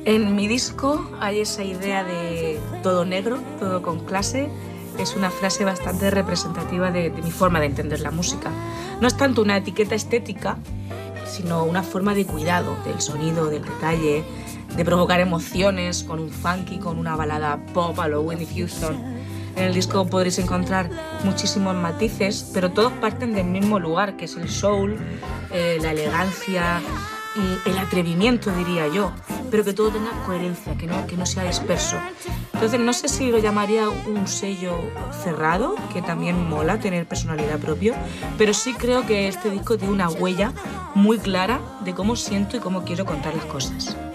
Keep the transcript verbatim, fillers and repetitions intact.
En mi disco hay esa idea de todo negro, todo con clase. Es una frase bastante representativa de, de mi forma de entender la música. No es tanto una etiqueta estética, sino una forma de cuidado del sonido, del detalle, de provocar emociones con un funky, con una balada pop a lo Whitney Houston. En el disco podréis encontrar muchísimos matices, pero todos parten del mismo lugar, que es el soul, eh, la elegancia, y el atrevimiento, diría yo, pero que todo tenga coherencia, que no, que no sea disperso. Entonces no sé si lo llamaría un sello cerrado, que también mola tener personalidad propia, pero sí creo que este disco tiene una huella muy clara de cómo siento y cómo quiero contar las cosas.